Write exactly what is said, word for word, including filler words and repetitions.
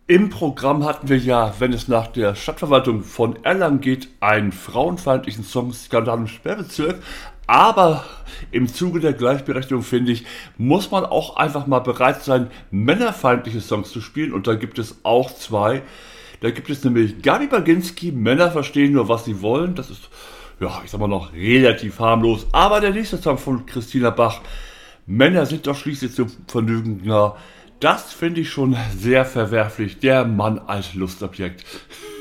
Im Programm hatten wir ja, wenn es nach der Stadtverwaltung von Erlangen geht, einen frauenfeindlichen Song Skandal im Sperrbezirk. Aber im Zuge der Gleichberechtigung, finde ich, muss man auch einfach mal bereit sein, männerfeindliche Songs zu spielen. Und da gibt es auch zwei. Da gibt es nämlich Gabi Baginski, Männer verstehen nur, was sie wollen. Das ist, ja, ich sag mal noch relativ harmlos. Aber der nächste Song von Christina Bach, Männer sind doch schließlich zum Vergnügen da. Das finde ich schon sehr verwerflich. Der Mann als Lustobjekt.